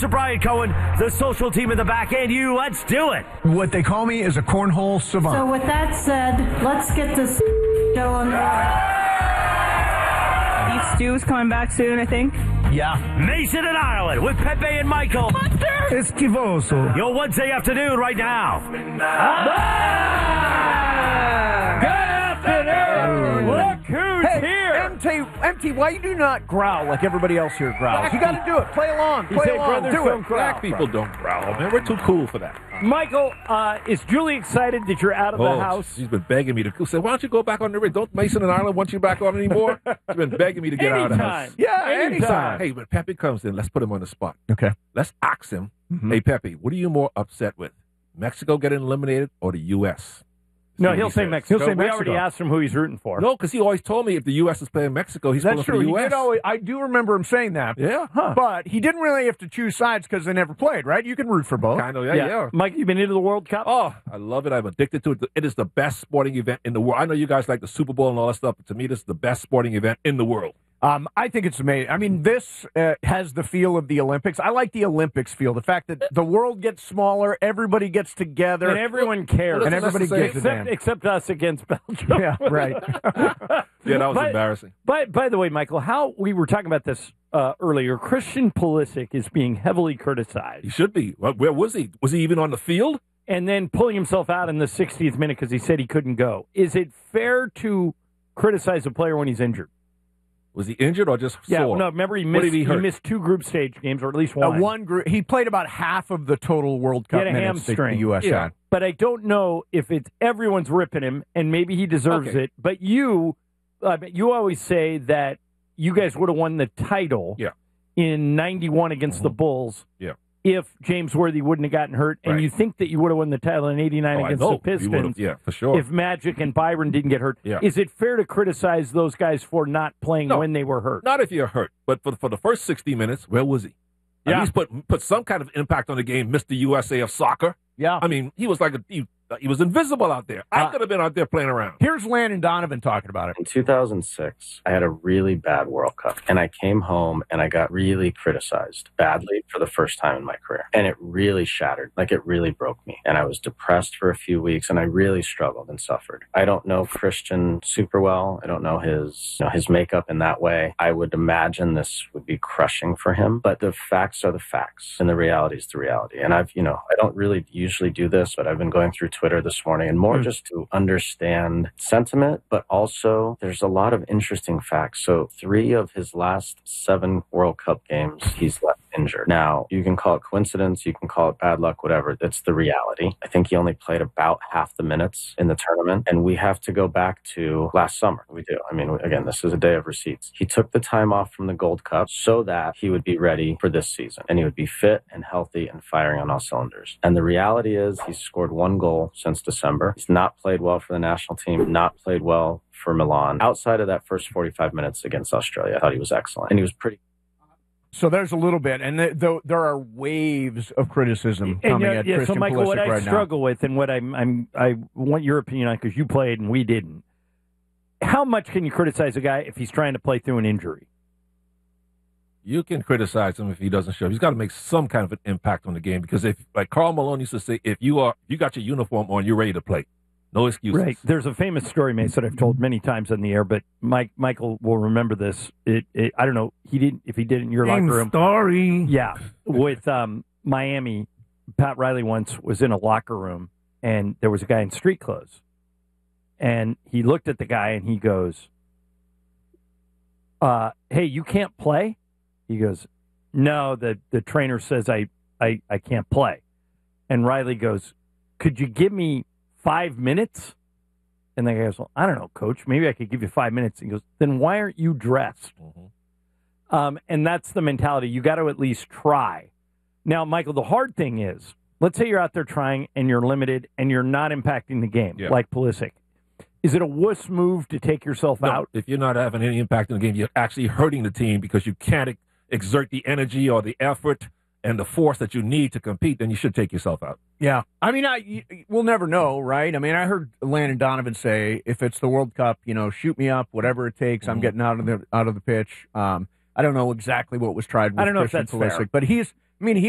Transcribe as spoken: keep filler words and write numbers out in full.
producer Brian Cohen, the social team in the back, and you. Let's do it. What they call me is a cornhole savant. So with that said, let's get this show on the Beef Stew's coming back soon, I think. Yeah. Mason and Ireland with Pepe and Michael. Esquivoso. Your Wednesday afternoon right now. Good afternoon. Look who's Hey, here. M T, M T, why you do not growl like everybody else here growls? You got to do it. Play along. You Play say along. brothers Do don't it. growl. Black people don't growl, man. We're too cool for that. Michael, uh, is Julie excited that you're out of the Oh, house? she's been begging me to say, why don't you go back on the radio? Don't Mason and Ireland want you back on anymore? She's been begging me to get out of the house. Anytime. Yeah, anytime. anytime. Hey, when Pepe comes in, let's put him on the spot. Okay. Let's ask him, Mhm. hey, Pepe, what are you more upset with? Mexico getting eliminated or the U S? No, See what he'll he say says. Mexico. He'll say we Mexico. already asked him who he's rooting for. No, because he always told me if the U S is playing Mexico, he's That's pulling for true. the He U S. did always, I do remember him saying that. Yeah. But he didn't really have to choose sides because they never played, right? You can root for both. Kind of, yeah, yeah. Mike, you been into the World Cup? Oh, I love it. I'm addicted to it. It is the best sporting event in the world. I know you guys like the Super Bowl and all that stuff, but to me, this is the best sporting event in the world. Um, I think it's amazing. I mean, this uh, has the feel of the Olympics. I like the Olympics feel. The fact that the world gets smaller, everybody gets together. And everyone cares. And everybody gives a except, damn. except us against Belgium. Yeah, right. Yeah, that was But- embarrassing. By, by the way, Michael, how we were talking about this uh, earlier, Christian Pulisic is being heavily criticized. He should be. Well, where was he? Was he even on the field? And then pulling himself out in the sixtieth minute because he said he couldn't go. Is it fair to criticize a player when he's injured? Was he injured or just Yeah, sore? no, remember he What missed, did he he, hurt? missed two group stage games, or at least Uh, one. one group. He played about half of the total World He Cup had a minutes that the hamstring. U S Yeah. had. But I don't know if it's everyone's ripping him, and maybe he deserves Okay. it. But you, uh, you always say that you guys would have won the title Yeah. in ninety-one against the Mhm. Bulls Yeah. if James Worthy wouldn't have gotten hurt, and Right. you think that you would have won the title in eighty-nine Oh, I against know. the You would've- Pistons Yeah, for sure. if Magic and Byron didn't get hurt. Yeah. Is it fair to criticize those guys for not playing No. when they were hurt? Not if you're hurt, but for for the first sixty minutes, where was he? At Yeah. least put put some kind of impact on the game, Mister U S A of soccer. Yeah. I mean, he was like a, he, he was invisible out there. I Uh, could have been out there playing around. Here's Landon Donovan talking about it. In two thousand six, I had a really bad World Cup, and I came home and I got really criticized badly for the first time in my career. And it really shattered, like it really broke me. And I was depressed for a few weeks, and I really struggled and suffered. I don't know Christian super well. I don't know his, you know, his makeup in that way. I would imagine this would be crushing for him, but the facts are the facts, and the reality is the reality. And I've, you know, I don't really usually do this, but I've been going through Twitter this morning, and more Mm. just to understand sentiment, but also there's a lot of interesting facts. So three of his last seven World Cup games, he's left injured. Now, you can call it coincidence, you can call it bad luck, whatever. That's the reality. I think he only played about half the minutes in the tournament, and we have to go back to last summer. We do. I mean, again, this is a day of receipts. He took the time off from the Gold Cup so that he would be ready for this season, and he would be fit and healthy and firing on all cylinders. And the reality is he's scored one goal since December. He's not played well for the national team, not played well for Milan. Outside of that first forty-five minutes against Australia, I thought he was excellent. And he was pretty So there's a little bit, and th- th- there are waves of criticism And coming yeah, at yeah, Christian so Michael, Pulisic what I right struggle with, and what I'm, I'm, I want your opinion on, because you played and we didn't. How much can you criticize a guy if he's trying to play through an injury? You can criticize him if he doesn't show up. He's got to make some kind of an impact on the game because if, like Karl Malone used to say, if you are, you got your uniform on, you're ready to play. No excuses. Right. There's a famous story, Mace, that I've told many times on the air, but Mike Michael will remember this. It, it I don't know. He didn't. If he did it in your Same locker room, story. yeah. With um, Miami, Pat Riley once was in a locker room, and there was a guy in street clothes, and he looked at the guy and he goes, uh, "Hey, you can't play." He goes, "No, the the trainer says I I I can't play." And Riley goes, "Could you give me five minutes?" And the guy goes, "Well, I don't know, coach. Maybe I could give you five minutes." He goes, "Then why aren't you dressed?" Mm-hmm. Um, and that's the mentality. You got to at least try. Now, Michael, the hard thing is, let's say you're out there trying and you're limited and you're not impacting the game, Yeah. like Pulisic. Is it a wuss move to take yourself No, out? if you're not having any impact in the game, you're actually hurting the team because you can't ex- exert the energy or the effort and the force that you need to compete, then you should take yourself out. Yeah. I mean, I y- we'll never know, right? I mean, I heard Landon Donovan say, if it's the World Cup, you know, shoot me up, whatever it takes. I'm Mhm. getting out of the out of the pitch. Um, I don't know exactly what was tried with I don't know if Christian that's fair. Pulisic, but he's, I mean, he